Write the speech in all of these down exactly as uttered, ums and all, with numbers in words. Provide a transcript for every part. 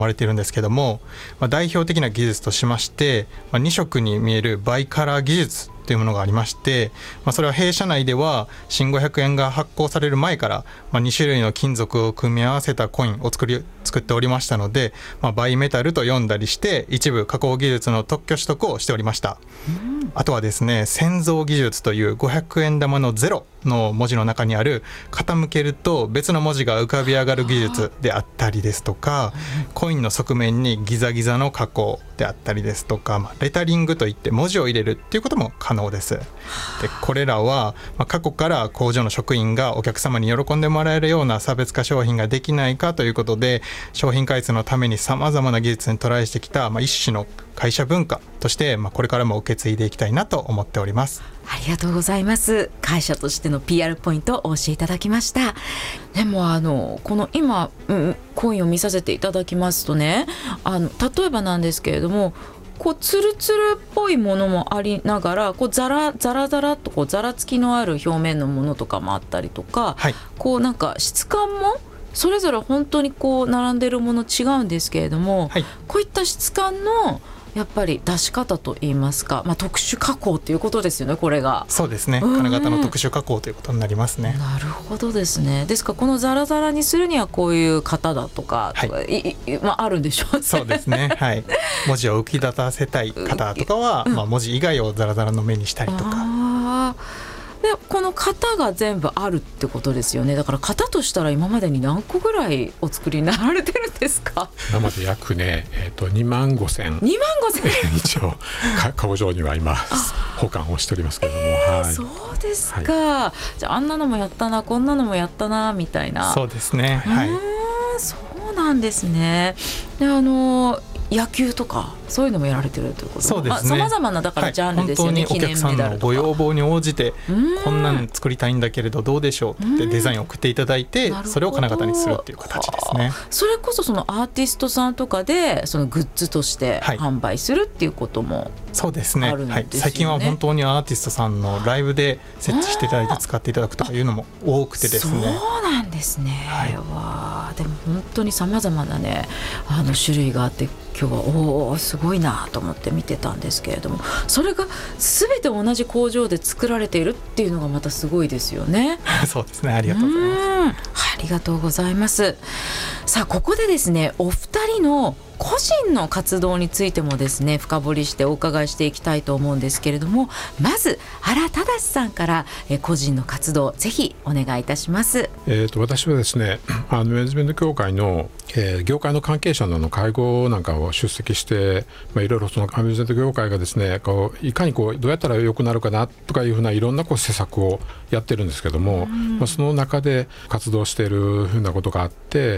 われているんですけども、まあ、代表的な技術としまして、まあ、に色に見えるバイカラー技術というものがありまして、まあ、それは弊社内では新ごひゃくえんが発行される前から、まあ、に種類の金属を組み合わせたコインを作り作っておりましたので、まあ、バイメタルと呼んだりして一部加工技術の特許取得をしておりました。うん、あとはですね、潜像技術というごひゃくえん玉のゼロの文字の中にある傾けると別の文字が浮かび上がる技術であったりですとか、コインの側面にギザギザの加工であったりですとか、まあ、レタリングといって文字を入れるっていうことも可能です。でこれらは、まあ、過去から工場の職員がお客様に喜んでもらえるような差別化商品ができないかということで、商品開発のためにさまざまな技術にトライしてきた、まあ、一種の会社文化として、まあ、これからも受け継いでいきたいなと思っております。 ありがとうございます。会社としての ピーアール ポイントをお教えいただきました。でもあのこの今、うん、コインを見させていただきますとね、あの例えばなんですけれども、こうツルツルっぽいものもありながら、こうザラザラザラっとこうザラつきのある表面のものとかもあったりとか、はい、こうなんか質感もそれぞれ本当にこう並んでるもの違うんですけれども、はい、こういった質感のやっぱり出し方といいますか、まあ、特殊加工ということですよね。これがそうですね、金型の特殊加工ということになりますね。 なるほどですね。ですからこのザラザラにするにはこういう型だとか、はい、いいまあ、あるんでしょうね。 そうですね、はい、文字を浮き立たせたい方とかは、まあ、文字以外をザラザラの目にしたりとか、 あでこの型が全部あるってことですよね。だから型としたら今までに何個ぐらいお作りになられてるんですか？ 今まで約ね、えー、とにまんごせんにまんごせん一応工場には今保管をしておりますけれども、 えーはい、 そうですか、はい、じゃああんなのもやったなこんなのもやったなみたいな。 そうですね、はい、 そうなんですね。であの野球とかそういうのもやられてるということ。 そうですね、 さまざ、まなだからジャンルですよね、 はい、本当にお客さんのご要望に応じてこんなの作りたいんだけれどどうでしょうってデザインを送っていただいて、それを金型にするっていう形ですね。 それこそそのアーティストさんとかでそのグッズとして販売するっていうこともあるんですよね。 そうですね、はい、最近は本当にアーティストさんのライブで設置していただいて使っていただくとかいうのも多くてですね。 そうなんですね、はい、わでも本当にさまざまなねあの種類があって、今日はおーすごいなと思って見てたんですけれども、それが全て同じ工場で作られているっていうのがまたすごいですよね。 そうですね、ありがとうございます。 うん、ありがとうございます。さあここでですね、お二人の個人の活動についてもですね深掘りしてお伺いしていきたいと思うんですけれども、まず原忠さんからえ個人の活動ぜひお願いいたします。 えー、と私はですねあのマネジメント協会の、えー、業界の関係者の会合なんかを出席して、まあ、いろいろそのマネジメント協会がですねこういかにこうどうやったら良くなるかなとかいうふうないろんなこう施策をやってるんですけども、まあ、その中で活動しているふうなことがあって、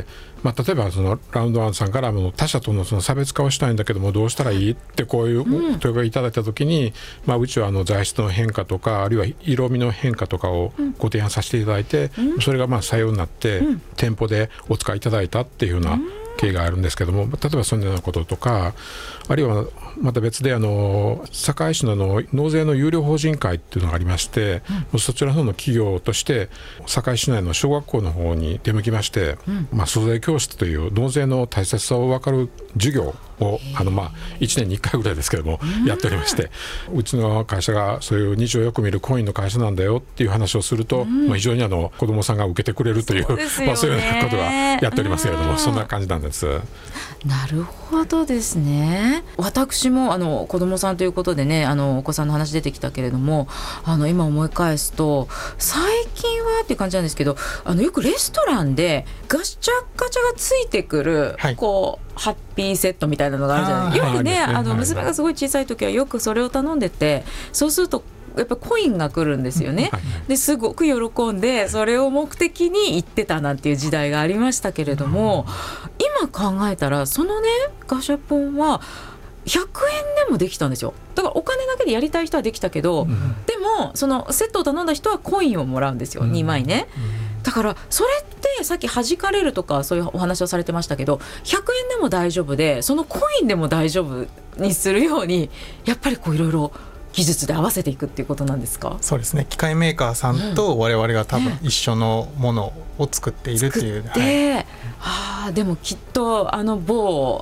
まあ、例えばそのラウンドワンさんからも他社とのその差別化をしたいんだけどもどうしたらいいってこういうお問いがいただいたときに、まあ、うちはあの材質の変化とかあるいは色味の変化とかをご提案させていただいて、それがまあ採用になって店舗でお使いいただいたっていうような経緯があるんですけども、例えばそのようなこととか、あるいはまた別であの堺市のの納税の有料法人会っていうのがありまして、うん、そちらの方の企業として堺市内の小学校の方に出向きまして、うんまあ、租税教室という納税の大切さを分かる授業をあのまあいちねんにいっかいぐらいですけどもやっておりまして、うちの会社がそういう日常よく見るコインの会社なんだよっていう話をすると、まあ、非常にあの子どもさんが受けてくれるという、そう、まあ、そういうようなことがやっておりますけれども、そんな感じなんです。 なるほどですね。私もあの子どもさんということでね、あのお子さんの話出てきたけれども、あの今思い返すと最近はっていう感じなんですけど、あのよくレストランでガチャガチャがついてくる、はい、こうハッピーセットみたいなのがあるじゃないですか。よくね、あの娘がすごい小さい時はよくそれを頼んでて、そうするとやっぱコインが来るんですよね。ですごく喜んでそれを目的に行ってたなんていう時代がありましたけれども、今考えたらそのねガシャポンはひゃくえんでもできたんですよ。だからお金だけでやりたい人はできたけど、うん、でもそのセットを頼んだ人はコインをもらうんですよ、うん、にまいね、うん、だからそれってさっき弾かれるとかそういうお話をされてましたけど、ひゃくえんでも大丈夫でそのコインでも大丈夫にするようにやっぱりこういろいろ技術で合わせていくっていうことなんですか？ そうですね、機械メーカーさんと我々が多分一緒のものを作っているっていう、 作って、 はい、 はあでもきっとあの某